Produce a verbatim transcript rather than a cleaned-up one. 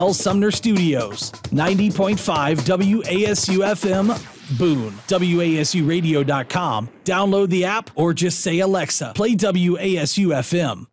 Sumner Studios, ninety point five W A S U F M, Boone, W A S U radio dot com. Download the app or just say, Alexa, play W A S U F M.